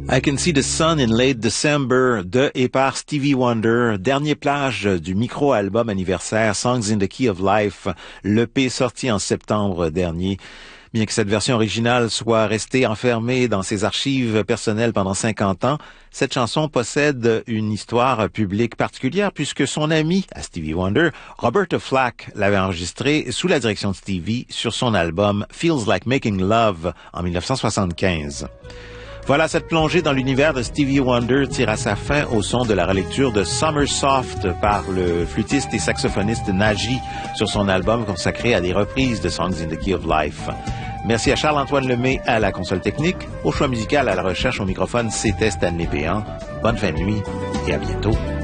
I Can See the Sun in Late December de et par Stevie Wonder, dernier plage du micro-album anniversaire Songs in the Key of Life, l'EP sorti en septembre dernier. Bien que cette version originale soit restée enfermée dans ses archives personnelles pendant 50 ans, cette chanson possède une histoire publique particulière puisque son ami à Stevie Wonder, Roberta Flack, l'avait enregistrée sous la direction de Stevie sur son album Feels Like Making Love en 1975. Voilà, cette plongée dans l'univers de Stevie Wonder tire à sa fin au son de la relecture de Summer Soft par le flûtiste et saxophoniste Naji sur son album consacré à des reprises de Songs in the Key of Life. Merci à Charles-Antoine Lemay à la console technique, au choix musical, à la recherche, au microphone, c'était Stanley Péan. Bonne fin de nuit et à bientôt.